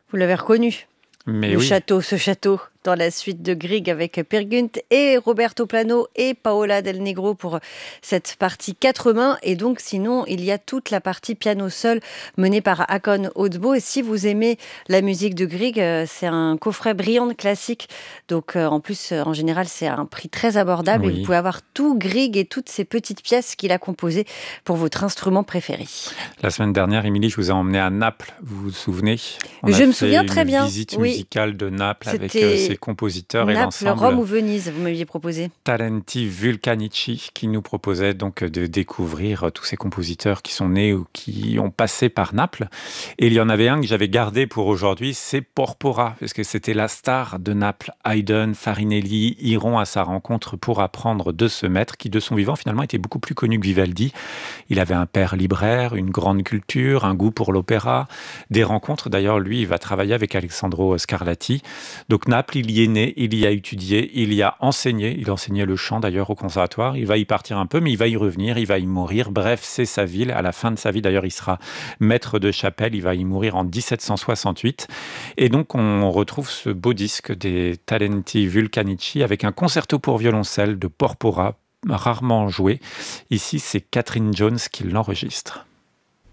Vous l'avez reconnu, Mais oui, ce château, dans la suite de Grieg avec Per Gynt et Roberto Plano et Paola Del Negro pour cette partie quatre mains. Et donc, sinon, il y a toute la partie piano seul menée par Håkon Oddbo. Et si vous aimez la musique de Grieg, c'est un coffret brillant de classique. Donc, en plus, en général, c'est à un prix très abordable et vous oui. pouvez avoir tout Grieg et toutes ces petites pièces qu'il a composées pour votre instrument préféré. La semaine dernière, Émilie, je vous ai emmené à Naples, vous vous souvenez? On a Je me fait souviens une très bien, visite oui. musicale de Naples avec ses C'était compositeurs et Naples, Rome l'ensemble ou Venise, vous m'aviez proposé. Talenti Vulcanici qui nous proposait donc de découvrir tous ces compositeurs qui sont nés ou qui ont passé par Naples. Et il y en avait un que j'avais gardé pour aujourd'hui, c'est Porpora, parce que c'était la star de Naples. Haydn, Farinelli iront à sa rencontre pour apprendre de ce maître qui, de son vivant, finalement, était beaucoup plus connu que Vivaldi. Il avait un père libraire, une grande culture, un goût pour l'opéra, des rencontres. D'ailleurs, lui, il va travailler avec Alessandro Scarlatti. Donc Naples, il y est né, il y a étudié, il y a enseigné. Il enseignait le chant d'ailleurs au conservatoire. Il va y partir un peu, mais il va y revenir, il va y mourir. Bref, c'est sa ville. À la fin de sa vie, d'ailleurs, il sera maître de chapelle. Il va y mourir en 1768. Et donc, on retrouve ce beau disque des Talenti Vulcanici avec un concerto pour violoncelle de Porpora, rarement joué. Ici, c'est Catherine Jones qui l'enregistre.